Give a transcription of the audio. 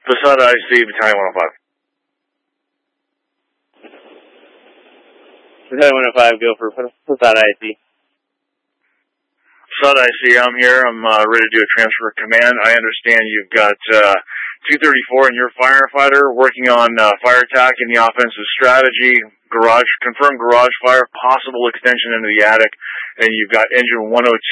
Posada IC, Battalion 105. Battalion 105, go for Posada IC. Posada IC, I'm here. I'm ready to do a transfer of command. I understand you've got 234 and your firefighter working on fire attack in the offensive strategy. Confirmed garage fire, possible extension into the attic. And you've got engine 102